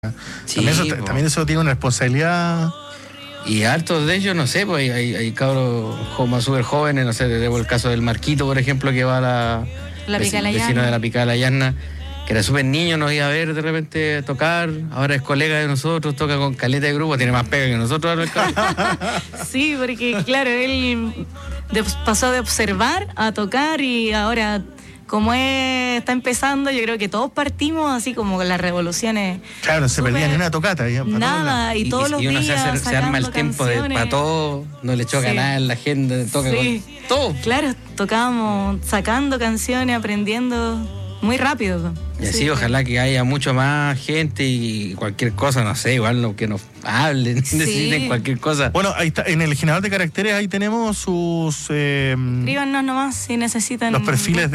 Sí, también eso tiene una responsabilidad. Y hartos de ellos, no sé, pues hay cabros súper jóvenes, no sé, debo el caso del Marquito, por ejemplo, que va a la vecino de la Picada La Llana, que era súper niño, nos iba a ver de repente tocar, ahora es colega de nosotros, toca con caleta de grupo, tiene más pega que nosotros ahora el cabrón. Sí, porque claro, él pasó de observar a tocar y ahora, como está empezando, yo creo que todos partimos así como con las revoluciones. Claro, no se perdía ni una tocata. Nada, y todos los uno días se arma el tiempo para todo, no le choca nada en la agenda, toca con todo. Claro, tocábamos sacando canciones, aprendiendo muy rápido. Y así, ojalá que haya mucho más gente y cualquier cosa, no sé, igual lo que nos hablen, deciden cualquier cosa. Bueno, ahí está, en el generador de caracteres ahí tenemos sus... escríbanos nomás si necesitan... Los perfiles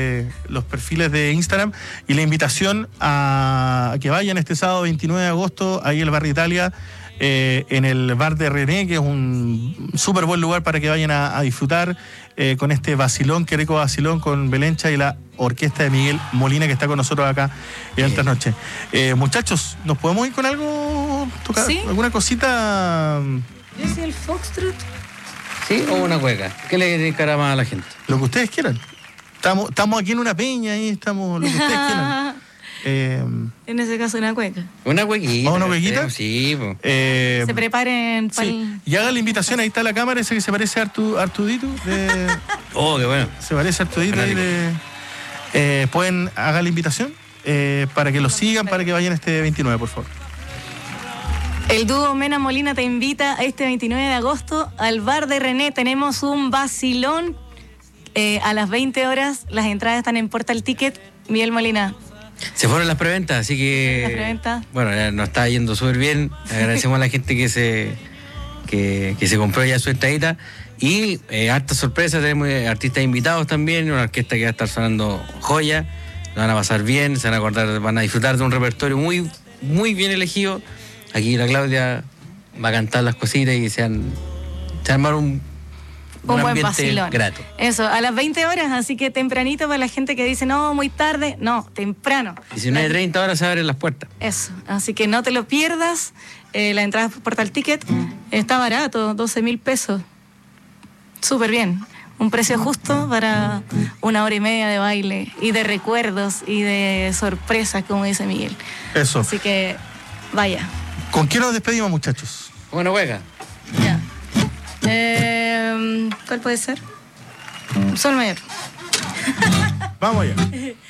de Instagram y la invitación a que vayan este sábado 29 de agosto, ahí el Barrio Italia, en el bar de René, que es un súper buen lugar para que vayan a disfrutar con este vacilón, qué rico vacilón con Belencha y la orquesta de Miguel Molina, que está con nosotros acá en esta noche. Muchachos, ¿nos podemos ir con algo? ¿Sí? ¿Alguna cosita? ¿Yo soy el foxtrot? ¿Sí? ¿O una cueca? ¿Qué le dedicará más a la gente? Lo que ustedes quieran. Estamos aquí en una peña y estamos lo que ustedes quieran. En ese caso una cueca. Una cuequita. ¿Una cuequita? Sí. Se preparen para Y haga la invitación, ahí está la cámara, ese que se parece a Artudito. Oh, qué bueno. Se parece a Artudito ahí pueden hacer la invitación para que lo sigan, para que vayan este 29, por favor. El dúo Mena Molina te invita este 29 de agosto al bar de René. Tenemos un vacilón a las 20 horas. Las entradas están en Portal Ticket. Miguel Molina. Se fueron las preventas, así que... Las preventas. Bueno, ya nos está yendo súper bien. Agradecemos a la gente que se compró ya su entradita. Y hartas sorpresas, tenemos artistas invitados también, una orquesta que va a estar sonando joya. Lo van a pasar bien, se van a acordar, van a disfrutar de un repertorio muy, muy bien elegido. Aquí la Claudia va a cantar las cositas y se armaron un buen ambiente vacilón. Grato. Eso, a las 20 horas, así que tempranito para la gente que dice, no, muy tarde. No, temprano. 19:30 horas se abren las puertas. Eso, así que no te lo pierdas. La entrada por Portal Ticket está barato, 12,000 pesos. Súper bien. Un precio justo para 1 hora y media de baile y de recuerdos y de sorpresas, como dice Miguel. Eso. Así que, vaya. ¿Con quién nos despedimos, muchachos? Bueno, juega. Ya. ¿Cuál puede ser? Sol Mayor. Vamos allá.